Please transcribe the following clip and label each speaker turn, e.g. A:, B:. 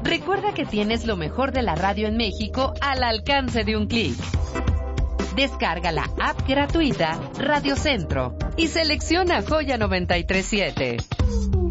A: Recuerda que tienes lo mejor de la radio en México al alcance de un clic. Descarga la app gratuita Radio Centro y selecciona Joya 93.7.